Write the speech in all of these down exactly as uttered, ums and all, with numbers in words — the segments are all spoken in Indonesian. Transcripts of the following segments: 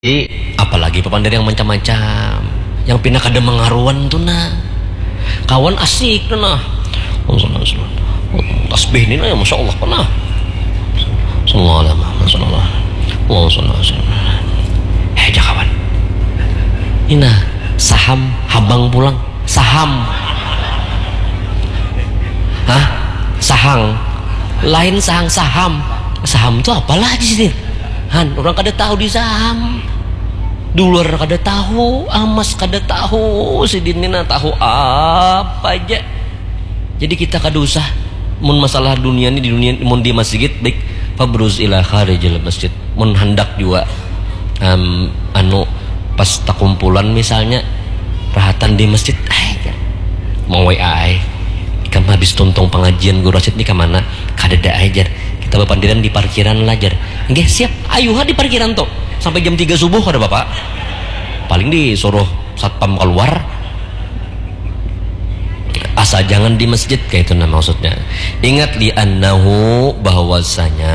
Jadi apalagi papandir yang macam-macam, yang pindah kada mengaruan tuh nah, kawan asik tuh nah, tasbih ini nah, ya masya Allah pernah, sallallahu alaihi wasallam, hei kawan, ini nah saham habang pulang, saham, hah, sahang, lain sahang saham, saham tuh apalah di sini? Han, orang kada tahu di saham. Dulu orang kada tahu, amas kada tahu, sidinina tahu apa aja. Jadi kita kada usah mun masalah dunia ini di dunia mun di masjid baik fabruz ila kharijil masjid. Mun hendak juga um, anu pas takumpulan misalnya rahatan di masjid, ay, mau W A ay. Kamu habis tuntung pengajian guru rasid ni ke mana? Kada da ajar. Kita bepandiran di parkiran lajar. Nggih, siap. Ayo ha di parkiran tuh. Sampai jam tiga subuh ada Bapak. Paling disuruh satpam keluar. Asa jangan di masjid kayak itu nah maksudnya. Ingat li annahu bahwasanya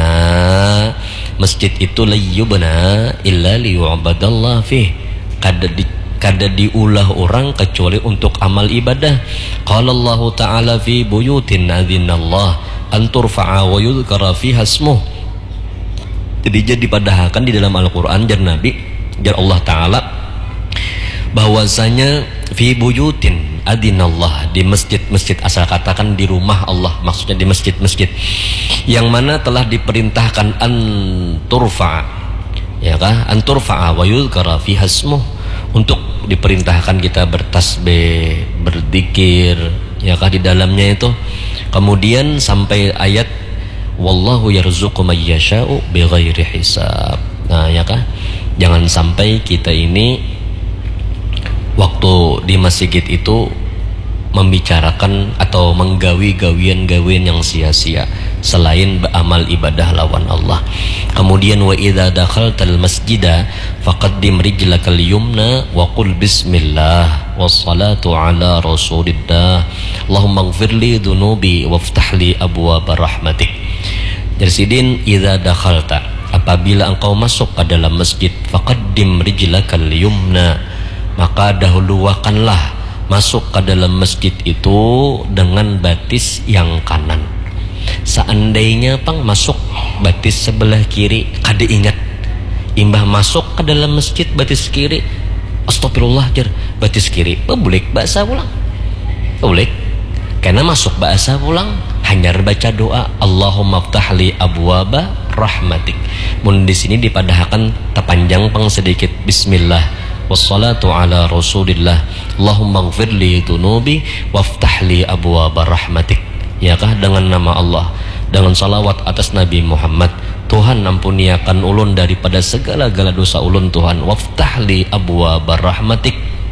masjid itu layyubna illa liyu'badallah fih. Kada di kada diulah orang kecuali untuk amal ibadah. Qala Allah Ta'ala fi buyutin adzinallah an turfa'a wa yudhkara fiha ismuh. Jadi jadi padahkan di dalam Al-Qur'an jar Nabi jar Allah Ta'ala bahwasanya fi buyutin adzinallah, di masjid-masjid, asal katakan di rumah Allah, maksudnya di masjid-masjid yang mana telah diperintahkan an turfa'a, ya kah, an turfa'a wa yudhkara fiha ismuh, untuk diperintahkan kita bertasbih, berzikir, ya kah di dalamnya itu. Kemudian sampai ayat wallahu yarzuqu may yasha'u bighairi hisab. Nah, ya kah? Jangan sampai kita ini waktu di masjid itu membicarakan atau menggawi gawian-gawian yang sia-sia selain beramal ibadah lawan Allah. Kemudian wa idza dakhaltal masjida faqaddim rijlakal yumna wa qul bismillah wassalatu ala rasulillah Allahumma ighfirli dhunubi waftah li abwaaba rahmatik. Jadi sidin idza dakhalta, apabila engkau masuk ke dalam masjid, faqaddim rijlakal yumna, maka dahulukanlah masuk ke dalam masjid itu dengan batis yang kanan. Seandainya pang masuk batis sebelah kiri, kada ingat imbah masuk ke dalam masjid batis kiri, astagfirullah jar batis kiri, boleh bahasa pulang, boleh karena masuk bahasa pulang hanya baca doa Allahumma ftahli abwaba rahmatik. Mun di sini dipadahkan terpanjang pang sedikit bismillah wassalatu ala rasulillah Allahumma ighfirli dhunubi waftahli abwaaba rahmatik, ya kah, dengan nama Allah, dengan salawat atas Nabi Muhammad. Tuhan ampuniakan ulun daripada segala-gala dosa ulun Tuhan, waftahli abwaaba rahmatik,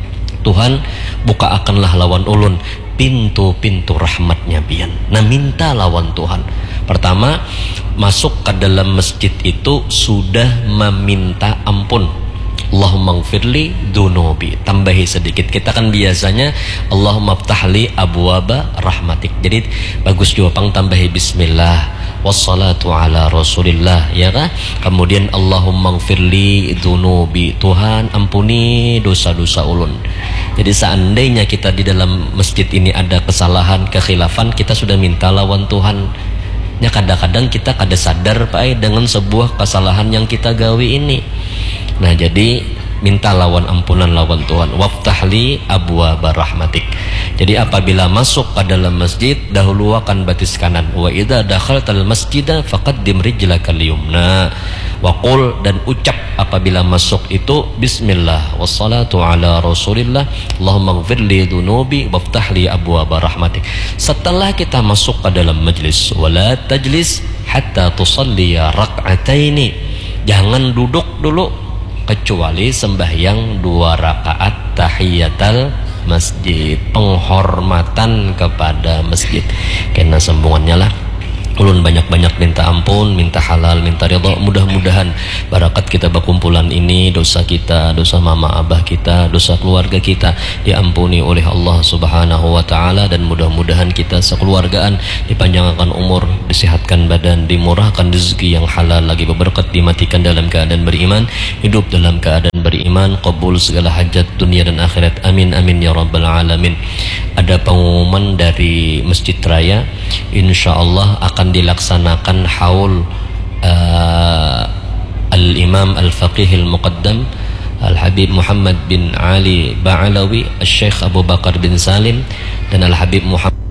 Tuhan buka akanlah lawan ulun pintu-pintu rahmatnya bian. Nah, minta lawan Tuhan. Pertama, masuk ke dalam masjid itu sudah meminta ampun. Allahumma ighfirli dhunubi, tambahi sedikit. Kita kan biasanya Allahumma ftahli abwaba rahmatik. Jadi bagus juga pang tambahi bismillah wassalatu ala rasulillah, ya kah? Kemudian Allahumma ighfirli dhunubi, Tuhan ampuni dosa-dosa ulun. Jadi seandainya kita di dalam masjid ini ada kesalahan, kekhilafan, kita sudah minta lawan Tuhan. Ya kadang-kadang kita kada sadar Pak dengan sebuah kesalahan yang kita gawi ini. Nah, jadi minta lawan ampunan lawan Tuhan. Waftahli abwaaba rahmatik. Jadi apabila masuk ke dalam masjid, dahulukan batis kanan. Wa idza dakhaltal masjida faqaddim rijlakal yumna. Wa qul, dan ucap apabila masuk itu bismillah wassalatu ala rasulillah Allahumma ighfirli dhunubi waftahli abwaaba rahmatik. Setelah kita masuk ke dalam majlis, wala tajlis hatta tusalli rak'ataini. Jangan duduk dulu kecuali sembahyang dua rakaat tahiyatul masjid, penghormatan kepada masjid. Karena sambungannya lah Ulun banyak-banyak minta ampun, minta halal, minta ridha. Mudah-mudahan barakat kita berkumpulan ini, dosa kita, dosa mama abah kita, dosa keluarga kita diampuni oleh Allah Subhanahu wa taala, dan mudah-mudahan kita sekeluargaan dipanjangkan umur, disehatkan badan, dimurahkan rezeki yang halal lagi berberkat, dimatikan dalam keadaan beriman, hidup dalam keadaan beriman, qabul segala hajat dunia dan akhirat. Amin amin ya rabbal alamin. Ada pengumuman dari Masjid Raya, insyaallah akan dilaksanakan haul uh, Al-Imam Al-Faqih Al-Muqaddam Al-Habib Muhammad bin Ali Ba'alawi, Al-Syekh Abu Bakar bin Salim, dan Al-Habib Muhammad